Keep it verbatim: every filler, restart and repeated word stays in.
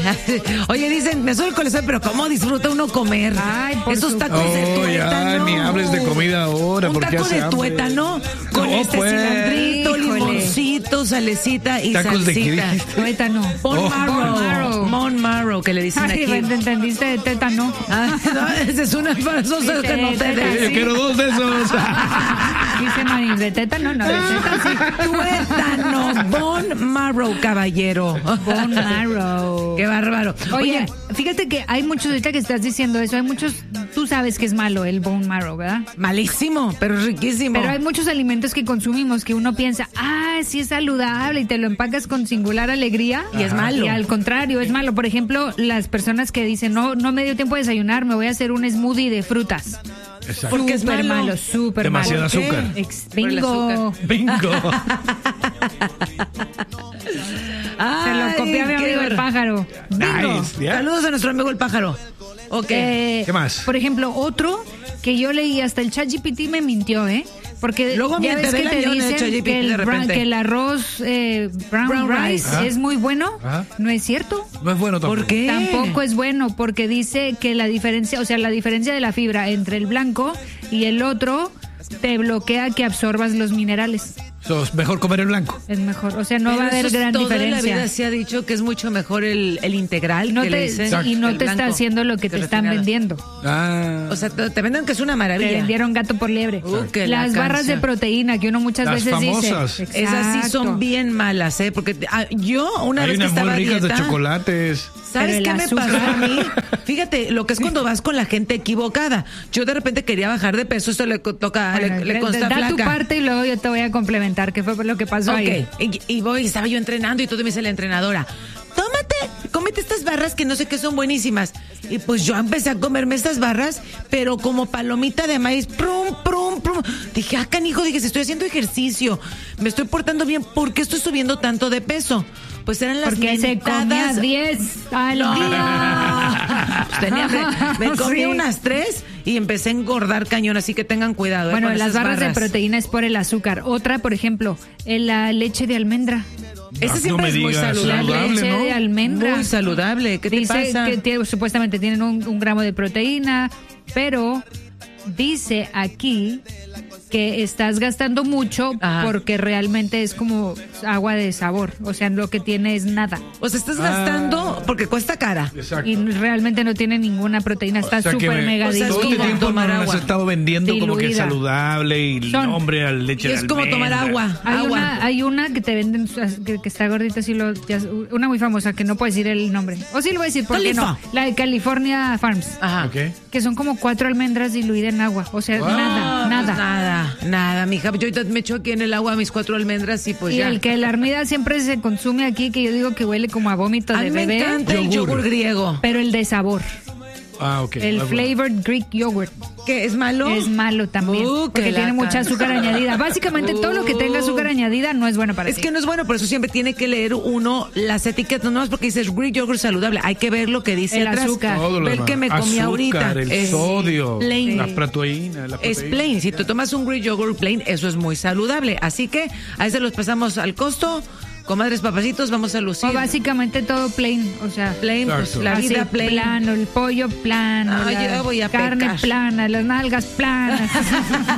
Oye, dicen, me sube el colesterol, pero ¿cómo disfruta uno comer? Ay, por Esos su- tacos de Oh, tuétano. ya, ni hables de comida ahora, Un porque taco hace de hambre. tuétano con No, este pues. cilandrito, Híjole. limoncito, salecita y ¿Tacos de qué salsita. dijiste? Tuétano. Bone Oh. marrow. Bone marrow. Bone marrow, que le dicen Ay, aquí. ¿te entendiste de tétano? Ah, no, esa es una falsa que no te Sí, des. Yo quiero dos de esos. Dice Mari, de tétano, no, de tétano sí. Tuétano, bone marrow, caballero. Bone marrow. Qué bárbaro. Oye, Oye, fíjate que hay muchos, ahorita que estás diciendo eso, hay muchos, tú sabes que es malo el bone marrow, ¿verdad? malísimo, pero riquísimo. Pero hay muchos alimentos que consumimos que uno piensa, ah, sí es saludable y te lo empacas con singular alegría. Y es malo. Y al contrario, es malo. Por ejemplo, las personas que dicen, no, no me dio tiempo de desayunar, me voy a hacer un smoothie de frutas. Exacto. Porque es Súper malo. malo, súper malo. Demasiado ¿Por qué? azúcar. Ex- Por el Bingo. azúcar. Bingo. Se lo copié a mi Ay, qué amigo el bar- pájaro. Bingo. Nice. ¿ya? Saludos a nuestro amigo el pájaro. Ok. Eh, ¿Qué más? Por ejemplo, otro que yo leí, hasta el ChatGPT me mintió, ¿eh? Porque Luego ya miente, ves ve que la te leona de dicen ChatGPT que el, de bra- repente. que el arroz eh, brown, Brown rice rice. Ajá. es muy bueno. Ajá. No es cierto. No es bueno tampoco. ¿Por qué? Tampoco es bueno porque dice que la diferencia, o sea, la diferencia de la fibra entre el blanco y el otro te bloquea que absorbas los minerales. So, es mejor comer el blanco. Es mejor, o sea, no Pero va a haber eso es gran toda diferencia. la vida se ha dicho que es mucho mejor el, el integral No que le te, dicen. y no el te está blanco, haciendo lo que te están refinado. vendiendo. Ah. O sea, te, te venden que es una Te maravilla. vendieron gato por liebre. Uh, que la Las barras canción. de proteína que uno muchas Las veces famosas. dice. Esas sí son Exacto. bien malas, ¿eh? Porque ah, yo una Hay vez que unas muy estaba a ricas de dieta, chocolates. ¿sabes Pero qué el me azúcar. pasó a mí? Fíjate, lo que es cuando vas con la gente equivocada. Yo de repente quería bajar de peso, esto le co- toca, Bueno, le, le de- consta da tu flaca. parte y luego yo te voy a complementar qué fue lo que pasó Ok, ahí. y, y voy, estaba yo entrenando y todo y me dice la entrenadora, tómate, cómete estas barras que no sé qué son buenísimas. Y pues yo empecé a comerme estas barras, pero como palomita de maíz, prum, prum, prum. Dije, ah, canijo, dije, si estoy haciendo ejercicio, me estoy portando bien, ¿por qué estoy subiendo tanto de peso? Pues eran las Porque se comía mentadas. diez al No. día. Pues tenía hambre. Me comí Sí. unas tres y empecé a engordar cañón, así que tengan cuidado. ¿eh? Bueno, con las esas barras, barras. de proteína es por el azúcar. Otra, por ejemplo, en la leche de almendra. Esa Ah, siempre no me es muy digas, La saludable. saludable, leche ¿no? de almendra. Muy saludable. ¿Qué te Dice pasa? que tiene- supuestamente tienen un, un gramo de proteína, pero dice aquí que estás gastando mucho Ajá. porque realmente es como agua de sabor, o sea, lo que tiene es nada O sea, estás Ah. gastando porque cuesta cara. Exacto. y realmente no tiene ninguna proteína, está O sea que súper me- mega o sea, es Todo como este tiempo tomar nos agua. has estado vendiendo como que es Diluida. saludable y el Son- nombre a Y leche de es como tomar almendra. agua. Hay agua. una, hay una que te venden, que, que está gordita, así lo, ya- una muy famosa, que no puedo decir el nombre. O sí lo voy a decir, ¿por qué no? Califa. La de California Farms. Ajá. Ok. Que son como cuatro almendras diluidas en agua. O sea, Wow. nada, Ah, nada. pues nada, nada, mija. Yo ahorita me echo aquí en el agua mis cuatro almendras y pues y ya. el que la armida siempre se consume aquí, que yo digo que huele como a vómito A de mí me bebé. encanta el Yogur. yogur griego. Pero el de sabor. Ah, ok. El Ah, bueno. flavored Greek yogurt. ¿Qué es malo? Es malo también. Uh, que porque la tiene mucha can- azúcar añadida. Básicamente todo lo que tenga azúcar añadida no es bueno para Es ti. que no es bueno, por eso siempre tiene que leer uno las etiquetas, no más porque dices Greek yogurt saludable. Hay que ver lo que dice El atrás. azúcar. Todo lo Ver demás. que me comí Azúcar, ahorita. el Es sodio, plain. la proteína, la Es proteína. plain. Si tú tomas un Greek yogurt plain, eso es muy saludable. Así que ahí se los pasamos al costo. Comadres papacitos, vamos a lucir. O básicamente todo plain. O sea, plain, pues Exacto. la así, vida plain. plano, el pollo plano, Ay, la yo voy a carne pecar. plana, las nalgas planas.